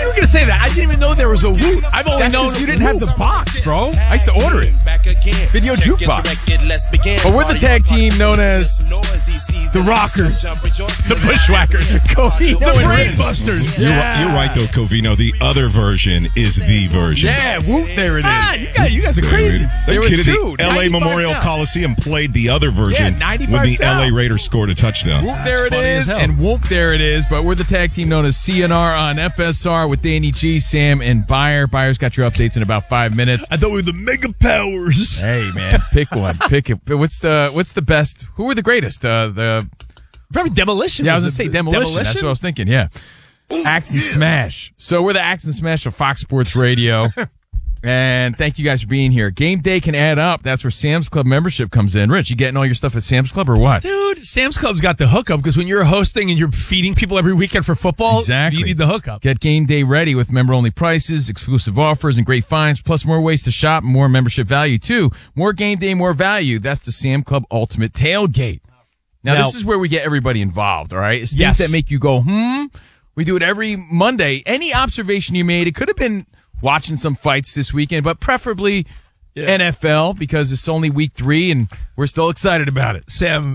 were going to say that. I didn't even know there was a Woot. I've only known you didn't have the box, bro. I used to order it. Video jukebox. But we're the tag team known as the Rockers, the Bushwhackers, Covino the and Brain Ridge. Busters. You're right, though, Covino. The other version is the version. Yeah, Woot, there it is. You guys are crazy. There was two. The L.A. 95 Memorial cents. Coliseum played the other version Yeah, 95 when the cents. L.A. Raiders scored a touchdown. Whoop, there it funny as is, hell. and whoop, there it is. But we're the tag team known as CNR on FSR with Danny G, Sam, and Buyer. Buyer's got your updates in about 5 minutes. I thought we were the Mega Powers. Hey, man, pick one. Pick it. What's the best? Who were the greatest? Probably Demolition. Yeah, I was going to say Demolition. That's what I was thinking, yeah. Axe and Smash. So we're the Axe and Smash of Fox Sports Radio. And thank you guys for being here. Game day can add up. That's where Sam's Club membership comes in. Rich, you getting all your stuff at Sam's Club or what? Dude, Sam's Club's got the hookup because when you're hosting and you're feeding people every weekend for football, Exactly. you need the hookup. Get game day ready with member-only prices, exclusive offers, and great finds, plus more ways to shop and more membership value, too. More game day, more value. That's the Sam Club Ultimate Tailgate. Now, this is where we get everybody involved, all right? It's things Yes. that make you go, We do it every Monday. Any observation you made, it could have been watching some fights this weekend, but preferably NFL because it's only week 3 and we're still excited about it. Sam,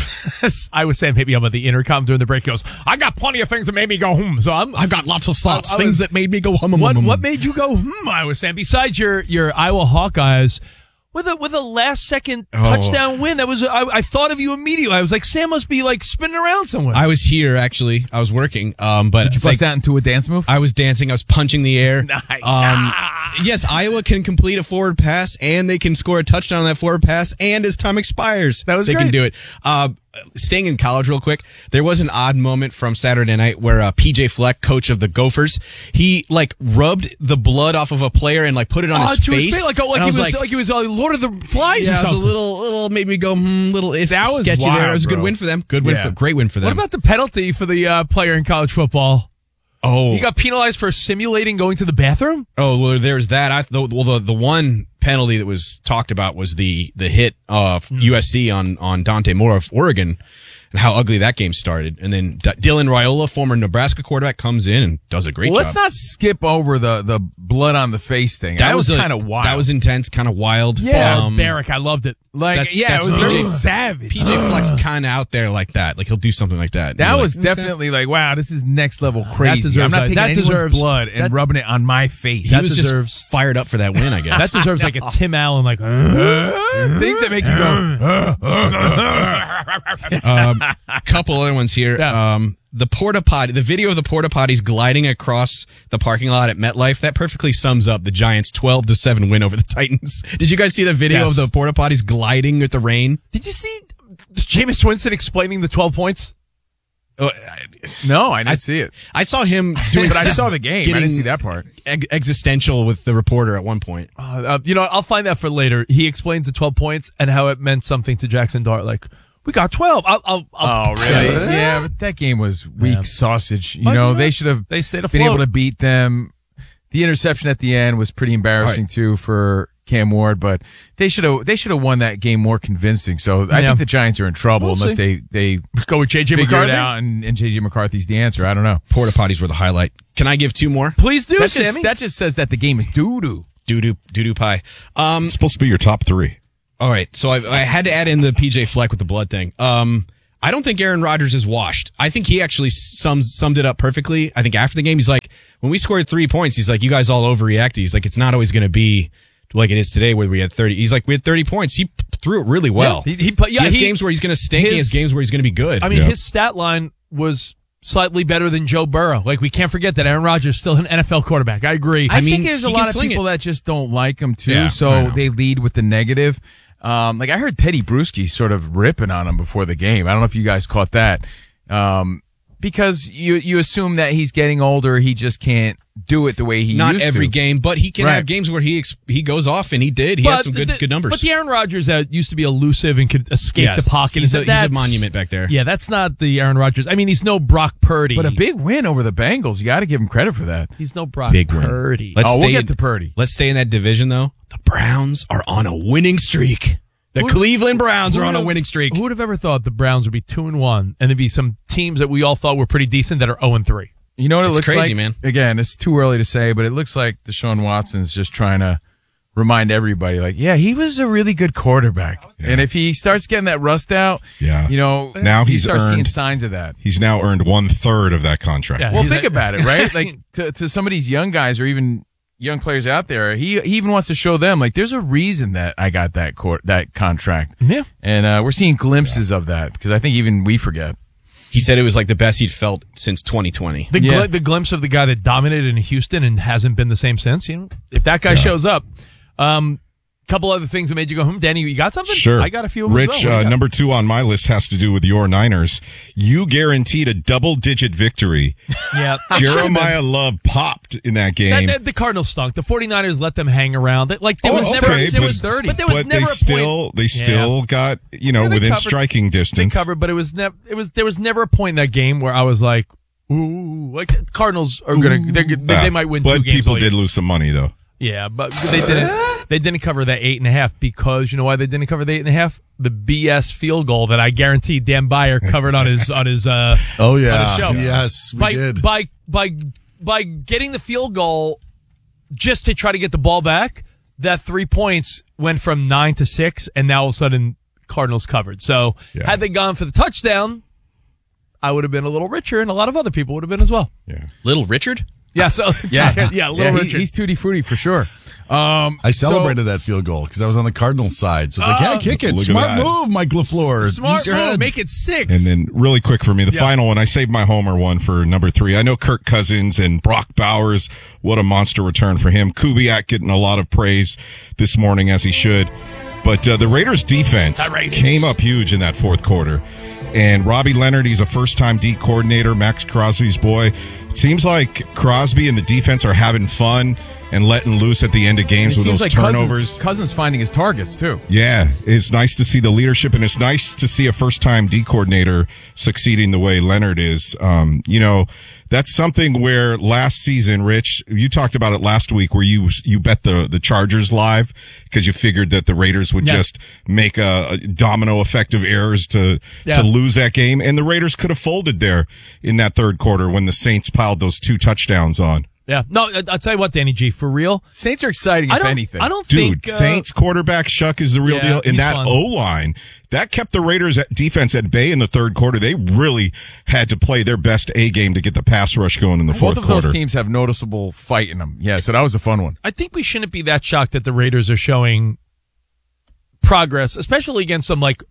I was saying maybe I'm on the intercom during the break. He goes, I got plenty of things that made me go, So I've got lots of thoughts, things that made me go hum. What made you go, I was saying, besides your Iowa Hawkeyes, with a last second touchdown win, that was I thought of you immediately. I was like, Sam must be like spinning around somewhere. I was here actually. I was working. But Did you bust out into a dance move? I was dancing. I was punching the air. Nice. Yes, Iowa can complete a forward pass and they can score a touchdown on that forward pass. And as time expires, That was they great. can do it. Staying in college real quick, there was an odd moment from Saturday night where PJ Fleck, coach of the Gophers, he rubbed the blood off of a player and put it on his to face. Like he was Lord of the Flies or Yeah, it was a something. little made me go little if That was sketchy wild, there. It was a good bro. win for them. Yeah. Great win for them. What about the penalty for the player in college football? Oh, He got penalized for simulating going to the bathroom? Oh, well, there's that. The one penalty that was talked about was the hit of USC on Dante Moore of Oregon and how ugly that game started. And then Dylan Raiola, former Nebraska quarterback, comes in and does a great job. Let's not skip over the blood on the face thing. That was kind of wild. That was intense, kind of wild. Yeah, Barrick, I loved it. that's it was very PJ savage. PJ Fleck's kind of out there like that. He'll do something like that. That You're was like, definitely wow, this is next level crazy. deserves I'm not taking that anyone's deserves- blood and that- rubbing it on my face. He that was deserves- just fired up for that win, I guess. That deserves like a Tim Allen, Things that make you go. A couple other ones here. Yeah. The porta potty, the video of the porta potties gliding across the parking lot at MetLife, that perfectly sums up the Giants' 12-7 win over the Titans. Did you guys see the video Yes. of the porta potties gliding with the rain? Did you see Jameis Winston explaining the 12 points? No, I didn't see it. I saw him doing, But I saw the game. I didn't getting see that part. existential with the reporter at one point. I'll find that for later. He explains the 12 points and how it meant something to Jackson Dart. Like, we got 12. Oh, really? Yeah, but that game was weak sausage. You know, they should have They stayed been afloat. able to beat them. The interception at the end was pretty embarrassing too for Cam Ward, but they should have won that game more convincing. So I think the Giants are in trouble We'll unless see. they Go with J.J. figure McCarthy. it out and J.J. McCarthy's the answer. I don't know. Porta potties were the highlight. Can I give two more? Please do, That Sammy. just says that the game is doo-doo. Doo-doo pie. It's supposed to be your top 3. All right, so I had to add in the PJ Fleck with the blood thing. I don't think Aaron Rodgers is washed. I think he actually summed it up perfectly. I think after the game, he's like, when we scored 3 points, he's like, you guys all overreacted. He's like, it's not always going to be like it is today where we had 30. He's like, we had 30 points. He threw it really well. Yeah, he has games where he's going to stink. He has games where he's going to be good. I mean, his stat line was slightly better than Joe Burrow. Like, we can't forget that Aaron Rodgers is still an NFL quarterback. I agree. I mean, think there's a he lot can of sling people it. that just don't like him too, Yeah, I so know. they lead with the negative. Like I heard Teddy Bruschi sort of ripping on him before the game. I don't know if you guys caught that. Because you assume that he's getting older, he just can't do it the way he Not used every to. game, but he can have games where he goes off, and he did. He had some good numbers. But the Aaron Rodgers that used to be elusive and could escape Yes, the pocket. he's a that's- monument back there. Yeah, that's not the Aaron Rodgers. I mean, he's no Brock Purdy. But a big win over the Bengals. You got to give him credit for that. He's no Brock Big win. Purdy. Let's We'll stay get in- to Purdy. Let's stay in that division, though. The Browns are on a winning streak. The Cleveland Browns are on a winning streak. Who would have ever thought the Browns would be 2-1 and there'd be some teams that we all thought were pretty decent that are 0-3? You know what it looks crazy, like? Man. Again, it's too early to say, but it looks like Deshaun Watson's just trying to remind everybody, like, yeah, he was a really good quarterback. Yeah. And if he starts getting that rust out, Yeah. now he's starts seeing earned- signs of that. He's now earned 1/3 of that contract. Yeah. Well, He's think a- about it, right? Like to some of these young guys or even young players out there, he even wants to show them, like, there's a reason that I got that contract. Yeah. And we're seeing glimpses of that because I think even we forget. He said it was like the best he'd felt since 2020. The glimpse of the guy that dominated in Houston and hasn't been the same since. If that guy shows up, couple other things that made you go, Danny, you got something? Sure. I got a few of them. Rich, number 2 on my list has to do with your Niners. You guaranteed a double-digit victory. Yeah. Jeremiah Love popped in that game. The Cardinals stunk. The 49ers let them hang around. There was never, okay, there was, but- but there was but never they still got, they within covered. striking They distance. covered, but there was never a point in that game where I was like, ooh, like Cardinals are they might win 2 But games. people all year. did lose some money, though. Yeah, but they didn't cover that 8.5 because you know why they didn't cover the 8.5? The BS field goal that I guaranteed Dan Beyer covered on his Oh on yeah, his show. yes, we did. By getting the field goal just to try to get the ball back, that 3 points went from 9 to 6, and now all of a sudden Cardinals covered. So had they gone for the touchdown, I would have been a little richer, and a lot of other people would have been as well. Yeah. Little Richard? Yeah, so little Richard. He's tutti frutti for sure. I celebrated that field goal because I was on the Cardinals side. So it's like, yeah, kick it. Look at Smart that. move, Mike LaFleur. Smart Use your move, head. make it 6. And then really quick for me, the final one, I saved my homer one for number 3. I know Kirk Cousins and Brock Bowers, what a monster return for him. Kubiak getting a lot of praise this morning, as he should. But the Raiders defense came up huge in that fourth quarter. And Robbie Leonard, he's a first-time D coordinator, Max Crosby's boy. It seems like Crosby and the defense are having fun and letting loose at the end of games with those turnovers. Cousins finding his targets, too. Yeah, it's nice to see the leadership, and it's nice to see a first-time D coordinator succeeding the way Leonard is. That's something where last season, Rich, you talked about it last week, where you bet the Chargers live because you figured that the Raiders would just make a domino effect of errors to lose that game, and the Raiders could have folded there in that third quarter when the Saints piled those 2 touchdowns on. Yeah. No, I'll tell you what, Danny G, for real. Saints are exciting, if anything. I don't Dude, think... Saints quarterback Shuck is the real deal. And he's that fun. O-line, that kept the Raiders defense at bay in the third quarter. They really had to play their best A game to get the pass rush going in the fourth Both of quarter. those teams have noticeable fight in them. Yeah, so that was a fun one. I think we shouldn't be that shocked that the Raiders are showing progress, especially against some like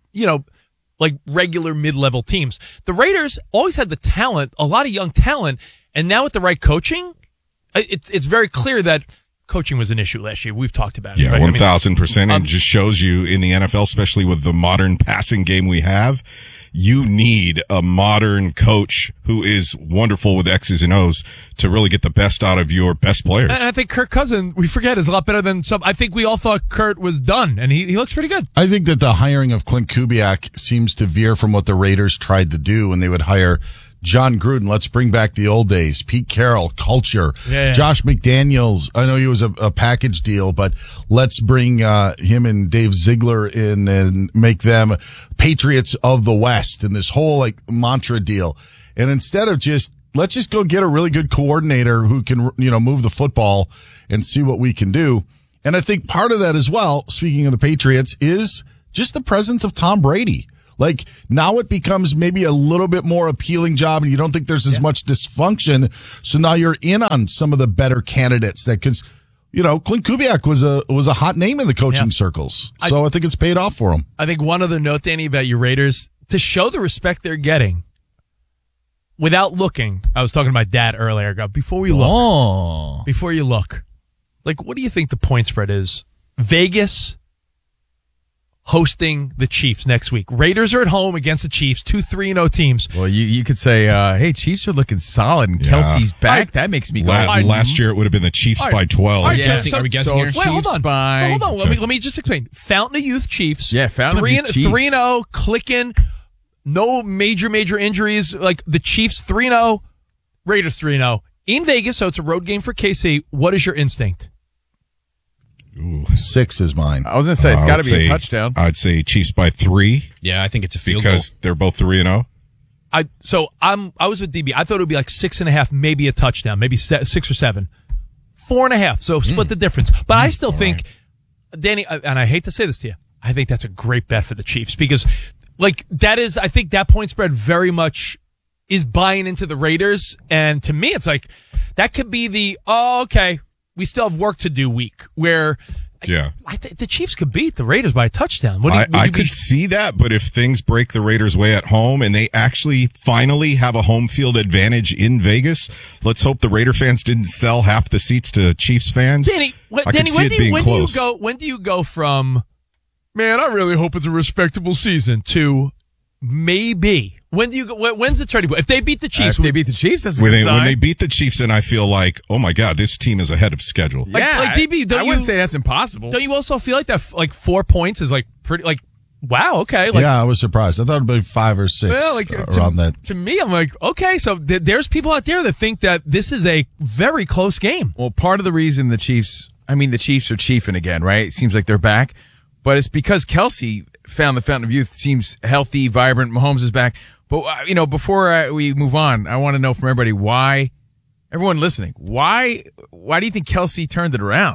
regular mid-level teams. The Raiders always had the talent, a lot of young talent, and now with the right coaching, it's very clear that coaching was an issue last year. We've talked about it. Yeah, right? 1,000%. It just shows you in the NFL, especially with the modern passing game we have, you need a modern coach who is wonderful with X's and O's to really get the best out of your best players. And I think Kirk Cousins, we forget, is a lot better than some. I think we all thought Kurt was done, and he looks pretty good. I think that the hiring of Clint Kubiak seems to veer from what the Raiders tried to do when they would hire John Gruden. Let's bring back the old days. Pete Carroll, culture. Yeah. Josh McDaniels. I know he was a package deal, but let's bring him and Dave Ziegler in and make them Patriots of the West and this whole mantra deal. And instead of let's just go get a really good coordinator who can, move the football and see what we can do. And I think part of that as well, speaking of the Patriots, is just the presence of Tom Brady. Now it becomes maybe a little bit more appealing job, and you don't think there's as much dysfunction. So now you're in on some of the better candidates Clint Kubiak was a hot name in the coaching circles. So I think it's paid off for him. I think one other note, Danny, about your Raiders, to show the respect they're getting without looking. I was talking to my dad earlier. Before you look, what do you think the point spread is? Vegas hosting the Chiefs next week. Raiders are at home against the Chiefs, 2 3-0 teams. Well, you could say, hey, Chiefs are looking solid, and Kelsey's back. That makes me go. Last year it would have been the Chiefs by 12. All right, Are we guessing here? Wait, hold Chiefs on. by- So hold on. Let me just explain. Fountain of Youth Chiefs. Yeah, Fountain of Youth Chiefs. 3-0, clicking. No major injuries. Like the Chiefs 3-0, Raiders 3-0 in Vegas. So it's a road game for KC. What is your instinct? Ooh. 6 is mine. I was going to say, it's got to be a touchdown. I'd say Chiefs by 3. Yeah, I think it's a field because they're both 3-0. I was with DB. I thought it would be like 6.5, maybe a touchdown, maybe 6 or 7. 4.5. So split the difference. But I still think, Danny, and I hate to say this to you, I think that's a great bet for the Chiefs because, like, I think that point spread very much is buying into the Raiders. And to me, it's like, that could be okay, we still have work to do week where I think the Chiefs could beat the Raiders by a touchdown. I could see that, but if things break the Raiders' way at home and they actually finally have a home field advantage in Vegas, let's hope the Raider fans didn't sell half the seats to Chiefs fans. Danny, when do you go from, man, I really hope it's a respectable season, to maybe? When's the turning point? If they beat the Chiefs, if they beat the Chiefs, that's a good sign. When they beat the Chiefs, then I feel like, oh my God, this team is ahead of schedule. Like DB, I wouldn't say that's impossible. Don't you also feel like that? Like 4 points is like pretty. Like, wow, okay. Like, yeah, I was surprised. I thought it'd be 5 or 6 around that. To me, I'm like, okay, so there's people out there that think that this is a very close game. Well, part of the reason the Chiefs are chiefing again, right? It seems like they're back, but it's because Kelsey found the fountain of youth. Seems healthy, vibrant. Mahomes is back. But, before we move on, I want to know from everybody why, everyone listening, why do you think Kelsey turned it around?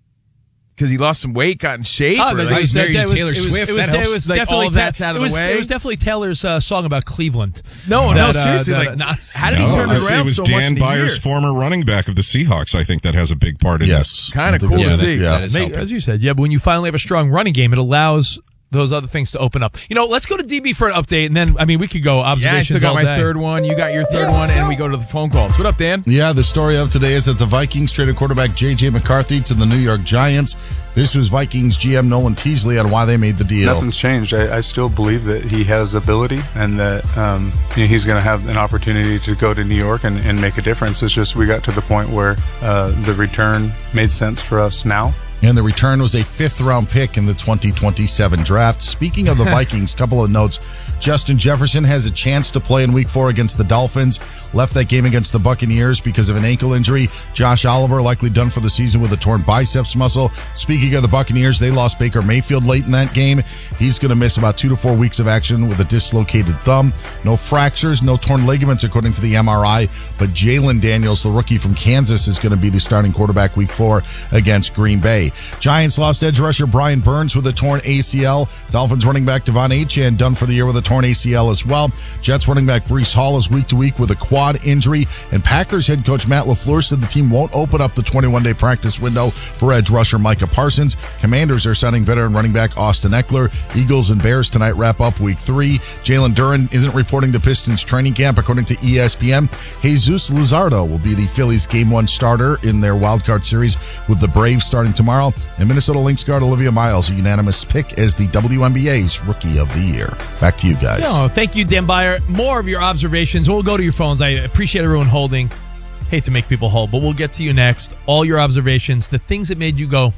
Because he lost some weight, got in shape? He's married to Taylor Swift. It was definitely that's out of the way. It was definitely Taylor's song about Cleveland. No, seriously. How did he turn it around so much? It was Dan Byers, former running back of the Seahawks, I think, that has a big part in it. Yes. Kind of cool to see. As you said, but when you finally have a strong running game, it allows those other things to open up. Let's go to DB for an update, and then, we could go observations. Yeah, I still got my day. third one. You got your third one, and we go to the phone calls. What up, Dan? Yeah, the story of today is that the Vikings traded quarterback J.J. McCarthy to the New York Giants. This was Vikings GM Nolan Teasley on why they made the deal. Nothing's changed. I still believe that he has ability and that he's going to have an opportunity to go to New York and make a difference. It's just we got to the point where the return made sense for us now. And the return was a 5th-round pick in the 2027 draft. Speaking of the Vikings, couple of notes. Justin Jefferson has a chance to play in Week 4 against the Dolphins. Left that game against the Buccaneers because of an ankle injury. Josh Oliver likely done for the season with a torn biceps muscle. Speaking of the Buccaneers, they lost Baker Mayfield late in that game. He's going to miss about 2 to 4 weeks of action with a dislocated thumb. No fractures, no torn ligaments according to the MRI. But Jalen Daniels, the rookie from Kansas, is going to be the starting quarterback Week 4 against Green Bay. Giants lost edge rusher Brian Burns with a torn ACL. Dolphins running back Devon Achane done for the year with a torn ACL as well. Jets running back Breece Hall is week to week with a quad injury. And Packers head coach Matt LaFleur said the team won't open up the 21-day practice window for edge rusher Micah Parsons. Commanders are signing veteran running back Austin Eckler. Eagles and Bears tonight wrap up Week 3. Jalen Duren isn't reporting to Pistons training camp according to ESPN. Jesus Luzardo will be the Phillies Game 1 starter in their wildcard series with the Braves starting tomorrow. And Minnesota Lynx guard Olivia Miles, a unanimous pick as the WNBA's Rookie of the Year. Back to you guys. Thank you, Dan Byer. More of your observations. We'll go to your phones. I appreciate everyone holding. Hate to make people hold, but we'll get to you next. All your observations, the things that made you go,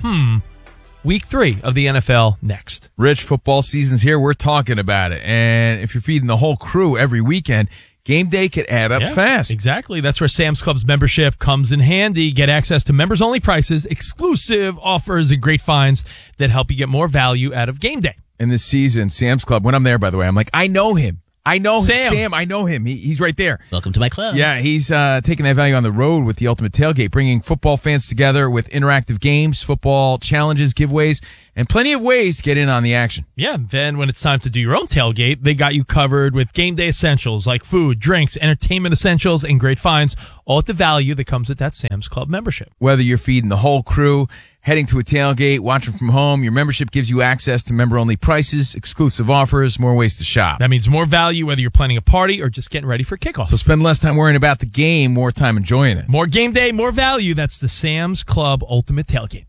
Week 3 of the NFL next. Rich, football season's here. We're talking about it. And if you're feeding the whole crew every weekend, game day could add up fast. Exactly. That's where Sam's Club's membership comes in handy. Get access to members-only prices, exclusive offers, and great finds that help you get more value out of game day. And this season, Sam's Club, when I'm there, by the way, I'm like, I know him. I know Sam. I know him. He's right there. Welcome to my club. Yeah, he's taking that value on the road with the Ultimate Tailgate, bringing football fans together with interactive games, football challenges, giveaways, and plenty of ways to get in on the action. Yeah, then when it's time to do your own tailgate, they got you covered with game day essentials like food, drinks, entertainment essentials, and great finds, all at the value that comes with that Sam's Club membership. Whether you're feeding the whole crew, heading to a tailgate, watching from home, your membership gives you access to member-only prices, exclusive offers, more ways to shop. That means more value whether you're planning a party or just getting ready for kickoff. So spend less time worrying about the game, more time enjoying it. More game day, more value. That's the Sam's Club Ultimate Tailgate.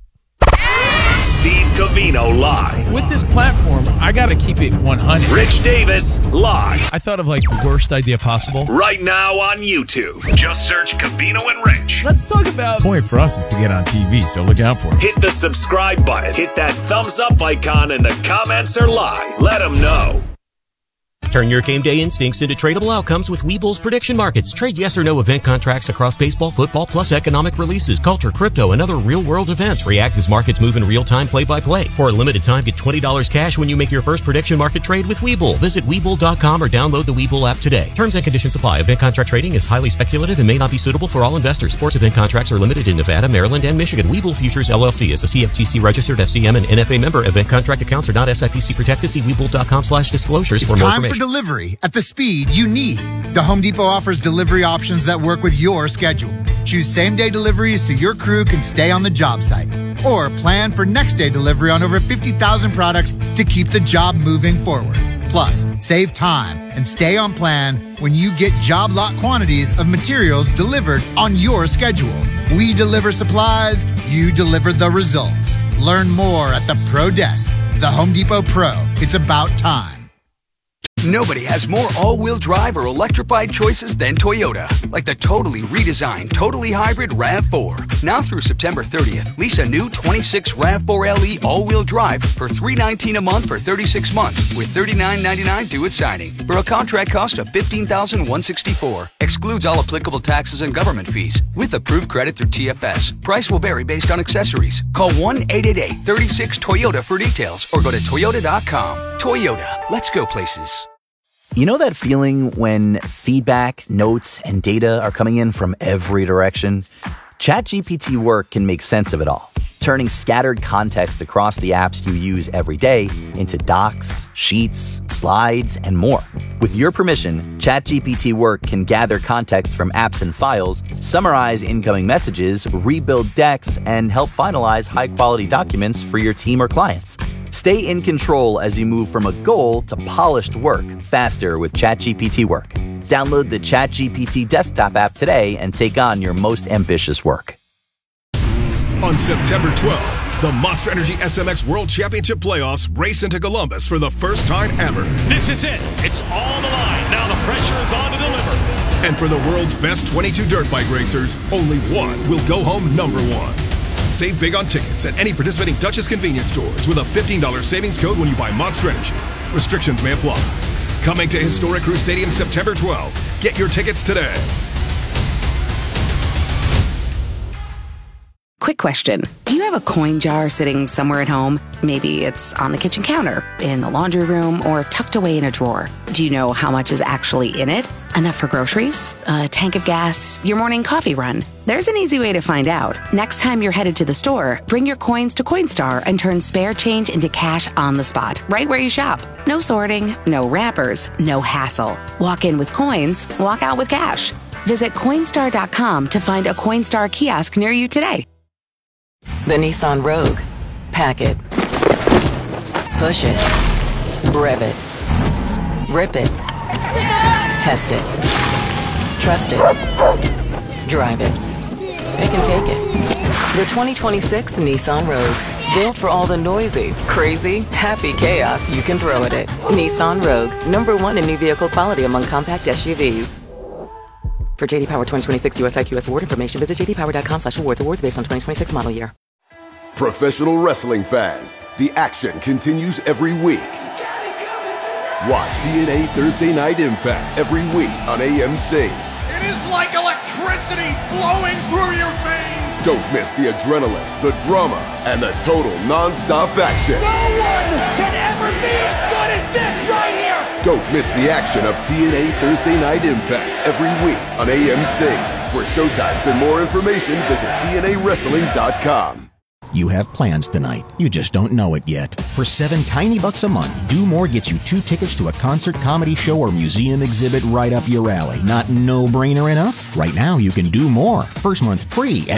Steve Covino live. With this platform, I got to keep it 100. Rich Davis live. I thought of the worst idea possible. Right now on YouTube. Just search Covino and Rich. Let's talk about... The point for us is to get on TV, so look out for it. Hit the subscribe button. Hit that thumbs up icon, and the comments are live. Let them know. Turn your game day instincts into tradable outcomes with Webull's prediction markets. Trade yes or no event contracts across baseball, football, plus economic releases, culture, crypto, and other real-world events. React as markets move in real time, play-by-play. For a limited time, get $20 cash when you make your first prediction market trade with Webull. Visit Webull.com or download the Webull app today. Terms and conditions apply. Event contract trading is highly speculative and may not be suitable for all investors. Sports event contracts are limited in Nevada, Maryland, and Michigan. Webull Futures LLC is a CFTC-registered FCM and NFA member. Event contract accounts are not SIPC protected. See Webull.com/disclosures for more information. It's time for delivery at the speed you need. The Home Depot offers delivery options that work with your schedule. Choose same-day deliveries so your crew can stay on the job site. Or plan for next-day delivery on over 50,000 products to keep the job moving forward. Plus, save time and stay on plan when you get job lot quantities of materials delivered on your schedule. We deliver supplies, you deliver the results. Learn more at the Pro Desk. The Home Depot Pro. It's about time. Nobody has more all-wheel drive or electrified choices than Toyota. Like the totally redesigned, totally hybrid RAV4. Now through September 30th, lease a new 26 RAV4 LE all-wheel drive for $319 a month for 36 months with $39.99 due at signing. For a contract cost of $15,164. Excludes all applicable taxes and government fees. With approved credit through TFS. Price will vary based on accessories. Call 1-888-36-TOYOTA for details or go to Toyota.com. Toyota. Let's go places. You know that feeling when feedback, notes, and data are coming in from every direction? ChatGPT Work can make sense of it all, turning scattered context across the apps you use every day into docs, sheets, slides, and more. With your permission, ChatGPT Work can gather context from apps and files, summarize incoming messages, rebuild decks, and help finalize high-quality documents for your team or clients. Stay in control as you move from a goal to polished work faster with ChatGPT Work. Download the ChatGPT desktop app today and take on your most ambitious work. On September 12th, the Monster Energy SMX World Championship Playoffs race into Columbus for the first time ever. This is it. It's all on the line. Now the pressure is on to deliver. And for the world's best 22 dirt bike racers, only one will go home number one. Save big on tickets at any participating Dutchess convenience stores with a $15 savings code when you buy Monster Energy. Restrictions may apply. Coming to Historic Crew Stadium September 12th. Get your tickets today. Quick question. Do you have a coin jar sitting somewhere at home? Maybe it's on the kitchen counter, in the laundry room, or tucked away in a drawer. Do you know how much is actually in it? Enough for groceries? A tank of gas? Your morning coffee run? There's an easy way to find out. Next time you're headed to the store, bring your coins to Coinstar and turn spare change into cash on the spot, right where you shop. No sorting, no wrappers, no hassle. Walk in with coins, walk out with cash. Visit Coinstar.com to find a Coinstar kiosk near you today. The Nissan Rogue. Pack it. Push it. Rev it. Rip it. Test it. Trust it. Drive it. It can take it. The 2026 Nissan Rogue. Built for all the noisy, crazy, happy chaos you can throw at it. Nissan Rogue. #1 in new vehicle quality among compact SUVs. For J.D. Power 2026 US IQS award information, visit jdpower.com/awards. Awards based on 2026 model year. Professional wrestling fans, the action continues every week. Watch TNA Thursday Night Impact every week on AMC. It is like electricity flowing through your veins. Don't miss the adrenaline, the drama, and the total non-stop action. No one can ever be as good as this right here. Don't miss the action of TNA Thursday Night Impact every week on AMC. For showtimes and more information, visit TNAWrestling.com. You have plans tonight. You just don't know it yet. For $7 tiny bucks a month, Do More gets you 2 tickets to a concert, comedy show, or museum exhibit right up your alley. Not no-brainer enough? Right now, you can do more. First month free at